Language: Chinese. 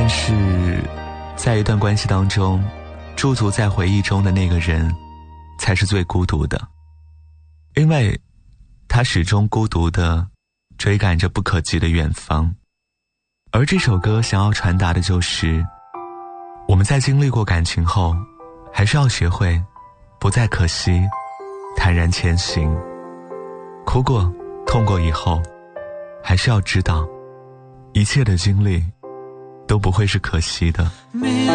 但是在一段关系当中，驻足在回忆中的那个人才是最孤独的，因为他始终孤独地追赶着不可及的远方。而这首歌想要传达的就是，我们在经历过感情后，还是要学会不再可惜，坦然前行。哭过痛过以后，还是要知道一切的经历都不会是可惜的。